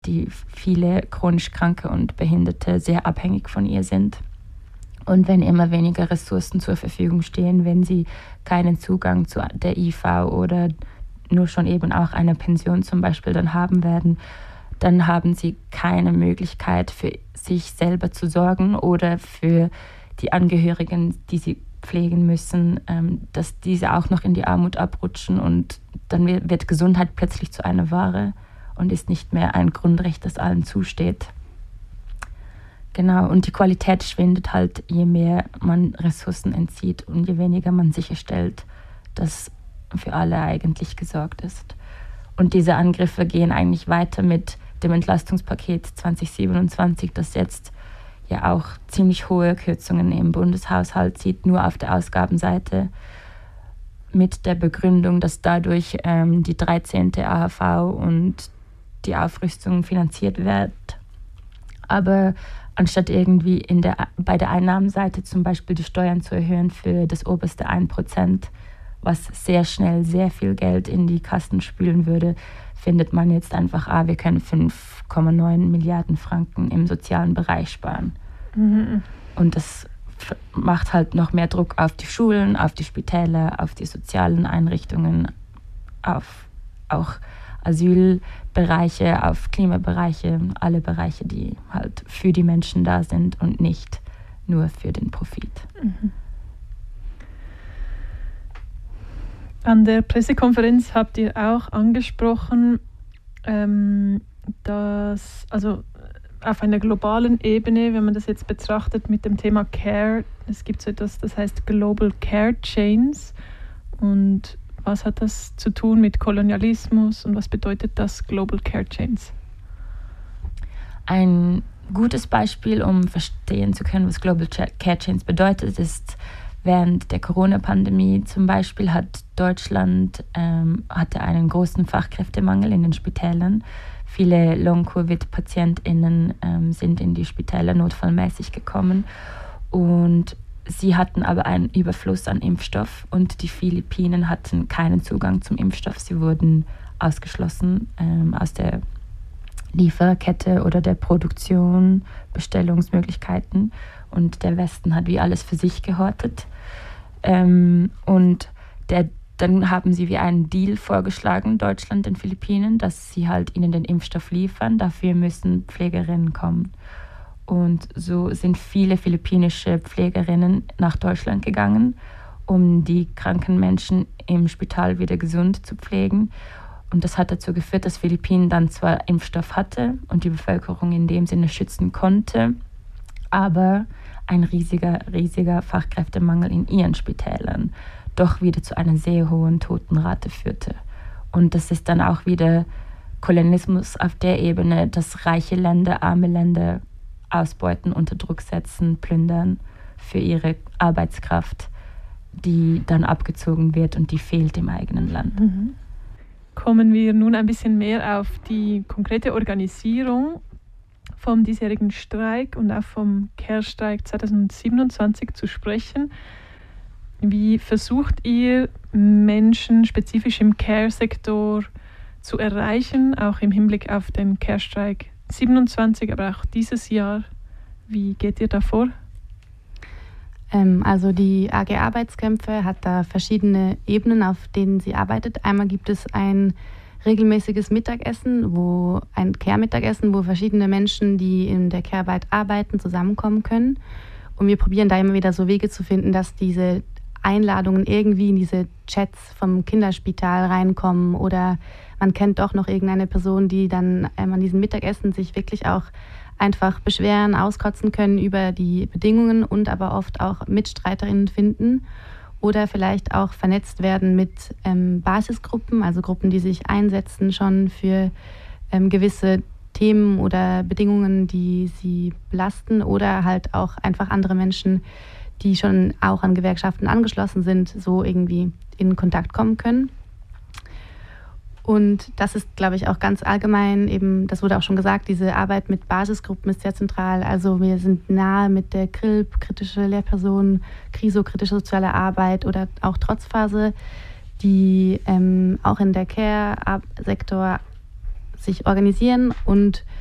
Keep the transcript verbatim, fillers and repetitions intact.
die viele chronisch Kranke und Behinderte sehr abhängig von ihr sind. Und wenn immer weniger Ressourcen zur Verfügung stehen, wenn sie keinen Zugang zu der I V oder nur schon eben auch einer Pension zum Beispiel dann haben werden, dann haben sie keine Möglichkeit für sich selber zu sorgen oder für die Angehörigen, die sie pflegen müssen, dass diese auch noch in die Armut abrutschen und dann wird Gesundheit plötzlich zu einer Ware und ist nicht mehr ein Grundrecht, das allen zusteht. Genau, und die Qualität schwindet halt, je mehr man Ressourcen entzieht und je weniger man sicherstellt, dass für alle eigentlich gesorgt ist. Und diese Angriffe gehen eigentlich weiter mit dem Entlastungspaket zwanzig siebenundzwanzig, das jetzt ja auch ziemlich hohe Kürzungen im Bundeshaushalt sieht, nur auf der Ausgabenseite, mit der Begründung, dass dadurch ähm, die dreizehnte A H V und die Aufrüstung finanziert wird. Aber anstatt irgendwie in der, bei der Einnahmenseite zum Beispiel die Steuern zu erhöhen für das oberste ein Prozent, was sehr schnell sehr viel Geld in die Kassen spülen würde, findet man jetzt einfach, ah, wir können fünf Komma neun Milliarden Franken im sozialen Bereich sparen. Mhm. Und das macht halt noch mehr Druck auf die Schulen, auf die Spitäler, auf die sozialen Einrichtungen, auf auch Asylbereiche, auf Klimabereiche, alle Bereiche, die halt für die Menschen da sind und nicht nur für den Profit. Mhm. An der Pressekonferenz habt ihr auch angesprochen, ähm, dass also auf einer globalen Ebene, wenn man das jetzt betrachtet mit dem Thema Care, es gibt so etwas, das heißt Global Care Chains. Und was hat das zu tun mit Kolonialismus und was bedeutet das Global Care Chains? Ein gutes Beispiel, um verstehen zu können, was Global Care Chains bedeutet, ist, während der Corona-Pandemie zum Beispiel hat Deutschland ähm, hatte einen großen Fachkräftemangel in den Spitälern. Viele Long-Covid-PatientInnen ähm, sind in die Spitäler notfallmäßig gekommen und sie hatten aber einen Überfluss an Impfstoff und die Philippinen hatten keinen Zugang zum Impfstoff. Sie wurden ausgeschlossen ähm, aus der Lieferkette oder der Produktion, Bestellungsmöglichkeiten und der Westen hat wie alles für sich gehortet. Ähm, und der, dann haben sie wie einen Deal vorgeschlagen, Deutschland den Philippinen, dass sie halt ihnen den Impfstoff liefern, dafür müssen Pflegerinnen kommen. Und so sind viele philippinische Pflegerinnen nach Deutschland gegangen, um die kranken Menschen im Spital wieder gesund zu pflegen. Und das hat dazu geführt, dass Philippinen dann zwar Impfstoff hatte und die Bevölkerung in dem Sinne schützen konnte, aber ein riesiger, riesiger Fachkräftemangel in ihren Spitälern doch wieder zu einer sehr hohen Totenrate führte. Und das ist dann auch wieder Kolonialismus auf der Ebene, dass reiche Länder, arme Länder ausbeuten, unter Druck setzen, plündern für ihre Arbeitskraft, die dann abgezogen wird und die fehlt im eigenen Land. Mhm. Kommen wir nun ein bisschen mehr auf die konkrete Organisierung vom diesjährigen Streik und auch vom Care-Streik zwanzig siebenundzwanzig zu sprechen. Wie versucht ihr, Menschen spezifisch im Care-Sektor zu erreichen, auch im Hinblick auf den Care-Streik siebenundzwanzig, aber auch dieses Jahr? Wie geht ihr da vor? Ähm, also die A G Arbeitskämpfe hat da verschiedene Ebenen, auf denen sie arbeitet. Einmal gibt es ein regelmäßiges Mittagessen, wo ein Care-Mittagessen, wo verschiedene Menschen, die in der Care-Arbeit arbeiten, zusammenkommen können. Und wir probieren da immer wieder so Wege zu finden, dass diese Einladungen irgendwie in diese Chats vom Kinderspital reinkommen oder man kennt doch noch irgendeine Person, die dann ähm, an diesem Mittagessen sich wirklich auch einfach beschweren, auskotzen können über die Bedingungen und aber oft auch Mitstreiterinnen finden oder vielleicht auch vernetzt werden mit ähm, Basisgruppen, also Gruppen, die sich einsetzen schon für ähm, gewisse Themen oder Bedingungen, die sie belasten oder halt auch einfach andere Menschen, die schon auch an Gewerkschaften angeschlossen sind, so irgendwie in Kontakt kommen können. Und das ist, glaube ich, auch ganz allgemein eben, das wurde auch schon gesagt, diese Arbeit mit Basisgruppen ist sehr zentral. Also wir sind nahe mit der K R I L P, kritische Lehrpersonen, Kriso, kritische soziale Arbeit oder auch Trotzphase, die ähm, auch in der Care-Sektor sich organisieren und